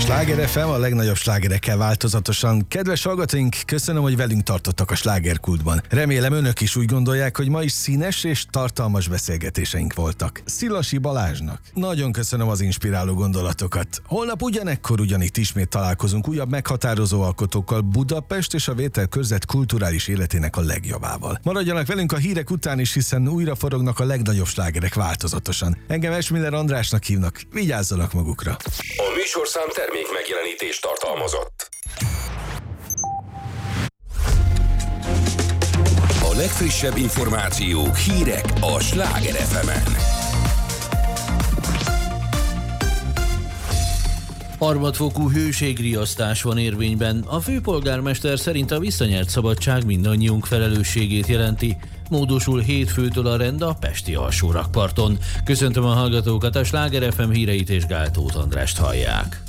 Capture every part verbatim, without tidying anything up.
Sláger ef em, a legnagyobb slágerekkel változatosan. Kedves hallgatóink, köszönöm, hogy velünk tartottak a slágerkultban. Remélem önök is úgy gondolják, hogy ma is színes és tartalmas beszélgetéseink voltak. Szilasi Balázsnak nagyon köszönöm az inspiráló gondolatokat. Holnap ugyanekkor ugyanitt ismét találkozunk újabb meghatározó alkotókkal Budapest és a Vételkörzet kulturális életének a legjobbával. Maradjanak velünk a hírek után is, hiszen újra forognak a legnagyobb slágerek változatosan. Engem Esmiller Andrásnak hívnak, vigyázzanak magukra. A műsorszám termék megjelenítést tartalmazott. A legfrissebb információk, hírek a Sláger ef emen. Harmadfokú hőségriasztás van érvényben. A főpolgármester szerint a visszanyert szabadság mindannyiunk felelősségét jelenti. Módosul hétfőtől a rend a pesti alsórakparton. Köszöntöm a hallgatókat, a Sláger ef em híreit és Gál Tóth Andrást hallják.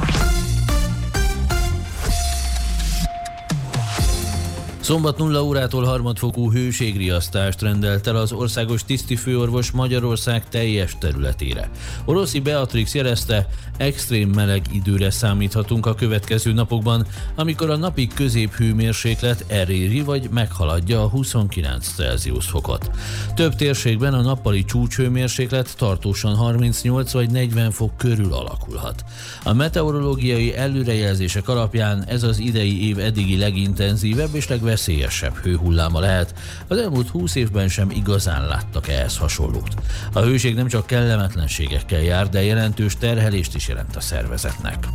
Szombat nulla órától harmadfokú hőségriasztást rendelt el az országos tisztifőorvos Magyarország teljes területére. Oroszi Beatrix jelezte, extrém meleg időre számíthatunk a következő napokban, amikor a napi középhőmérséklet eléri vagy meghaladja a huszonkilenc Celsius fokot. Több térségben a nappali csúcshőmérséklet tartósan harmincnyolc vagy negyven fok körül alakulhat. A meteorológiai előrejelzések alapján ez az idei év eddigi legintenzívebb és legveszélyesebb hőhulláma lehet. Az elmúlt húsz évben sem igazán láttak ehhez hasonlót. A hőség nem csak kellemetlenségekkel jár, de jelentős terhelést is jelent a szervezetnek.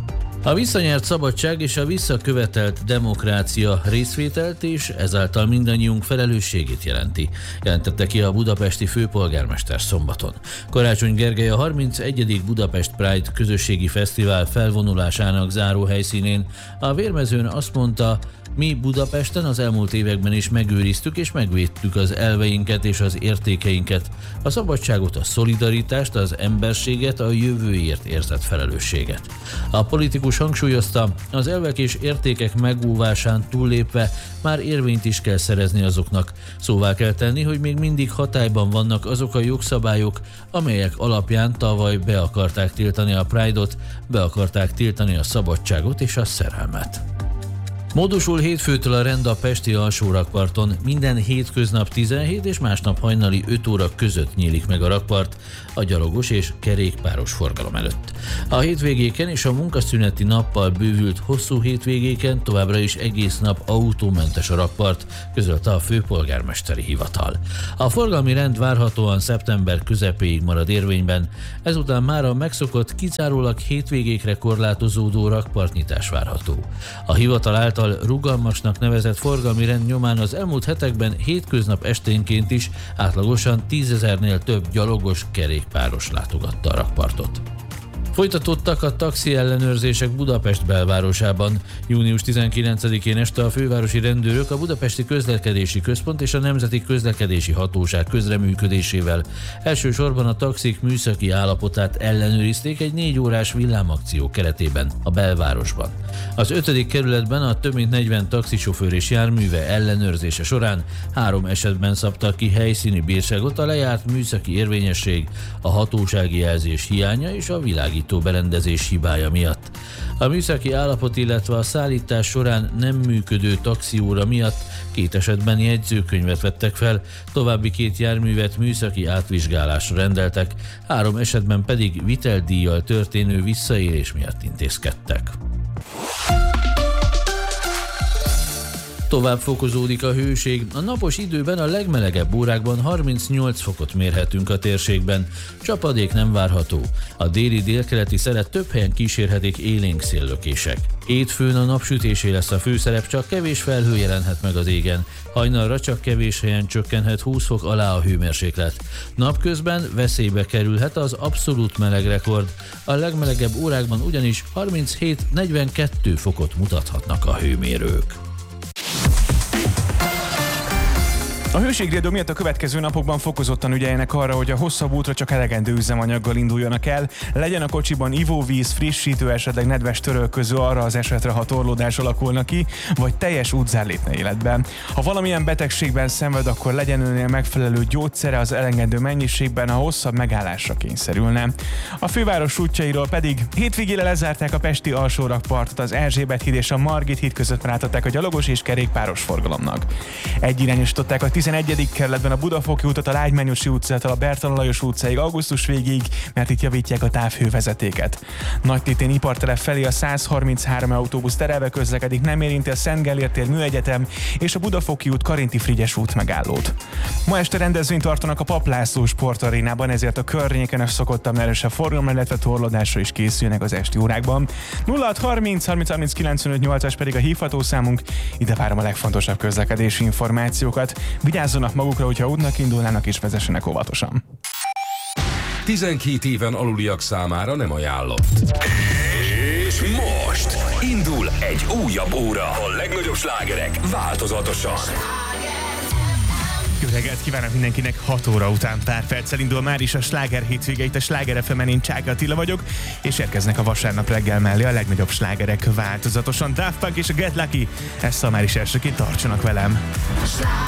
A visszanyert szabadság és a visszakövetelt demokrácia részvételt és ezáltal mindannyiunk felelősségét jelenti, jelentette ki a budapesti főpolgármester szombaton. Karácsony Gergely a harmincegyedik Budapest Pride közösségi fesztivál felvonulásának záró helyszínén a Vérmezőn azt mondta, mi Budapesten az elmúlt években is megőriztük és megvédtük az elveinket és az értékeinket, a szabadságot, a szolidaritást, az emberséget, a jövőért érzett felelősséget. A politikus hangsúlyozta, az elvek és értékek megóvásán túllépve már érvényt is kell szerezni azoknak. Szóvá kell tenni, hogy még mindig hatályban vannak azok a jogszabályok, amelyek alapján tavaly be akarták tiltani a Pride-ot, be akarták tiltani a szabadságot és a szerelmet. Módosul hétfőtől a rend a pesti alsórakparton, minden hétköznap tizenhét és másnap hajnali öt óra között nyílik meg a rakpart a gyalogos és kerékpáros forgalom előtt. A hétvégéken és a munkaszüneti nappal bővült hosszú hétvégéken továbbra is egész nap autómentes a rakpart, közölte a főpolgármesteri hivatal. A forgalmi rend várhatóan szeptember közepéig marad érvényben, ezután már a megszokott, kizárólag hétvégékre korlátozódó rakpartnyitás várható. A hivatal által rugalmasnak nevezett forgalmi rend nyomán az elmúlt hetekben hétköznap esténként is átlagosan tízezernél több gyalogos, kerékpáros látogatta a rakpartot. Folytatottak a taxi ellenőrzések Budapest belvárosában. június tizenkilencedikén este a fővárosi rendőrök a Budapesti Közlekedési Központ és a Nemzeti Közlekedési Hatóság közreműködésével elsősorban a taxik műszaki állapotát ellenőrizték egy négy órás villámakció keretében a belvárosban. Az ötödik kerületben a több mint negyven taxisofőr és járműve ellenőrzése során három esetben szabtak ki helyszíni bírságot a lejárt műszaki érvényesség, a hatósági jelzés hiánya és a világító berendezés hibája miatt. A műszaki állapot, illetve a szállítás során nem működő taxióra miatt két esetben jegyzőkönyvet vettek fel, további két járművet műszaki átvizsgálásra rendeltek, három esetben pedig viteldíjjal történő visszaélés miatt intézkedtek. Tovább fokozódik a hőség. A napos időben a legmelegebb órákban harmincnyolc fokot mérhetünk a térségben. Csapadék nem várható. A déli délkeleti szelet több helyen kísérhetik élénk széllökések. Hétfőn a napsütésé lesz a főszerep, csak kevés felhő jelenhet meg az égen. Hajnalra csak kevés helyen csökkenhet húsz fok alá a hőmérséklet. Napközben veszélybe kerülhet az abszolút melegrekord. A legmelegebb órákban ugyanis harminchét-negyvenkettő fokot mutathatnak a hőmérők. A hőségriadó miatt a következő napokban fokozottan ügyeljenek arra, hogy a hosszabb útra csak elegendő üzemanyaggal induljanak el, legyen a kocsiban ivóvíz, frissítő, esetleg nedves törölköző arra az esetre, ha torlódás alakulna ki, vagy teljes útzár lépne életbe. Ha valamilyen betegségben szenved, akkor legyen önnél megfelelő gyógyszere az elengedő mennyiségben, ha hosszabb megállásra kényszerülne. A főváros útjairól pedig hétvégére lezárták a pesti alsórakpartot, az Erzsébet híd és a Margit híd között rátadták a gyalogos és kerékpáros forgalomnak. Egyirányosították a tizenegyedik kerületben a Budafoki útat a Lágymányosi utcától a Bertalan Lajos utcáig augusztus végéig, mert itt javítják a távhővezetéket. Nagytétén ipartelep felé a száz harminchárom autóbusz terelve közlekedik, nem érinti a Szent Gellért tér Műegyetem és a Budafoki út Karinti Frigyes út megállót. Ma este rendezvényt tartanak a Papp László sportarénában, ezért a környéken szokottan erősebb forgalom, illetve torlódásra is készülnek az esti órákban. nulla hat harminc harminc harminc kilencvenöt nyolcas pedig a hívható számunk, ide várom a legfontosabb közlekedési információkat. Vigyázzanak magukra, hogyha útnak indulnának, és vezessenek óvatosan. tizenkét éven aluliak számára nem ajánlott. És most indul egy újabb óra. A legnagyobb slágerek változatosan. Jó reggelt kívánok mindenkinek, hat óra után pár perccel indul már is a sláger hétvége, itt a Sláger ef emen, én Csáky Attila vagyok, és érkeznek a vasárnap reggel mellé a legnagyobb slágerek változatosan. Daft Punk és a Get Lucky, ezt már is elsőként tartsanak velem.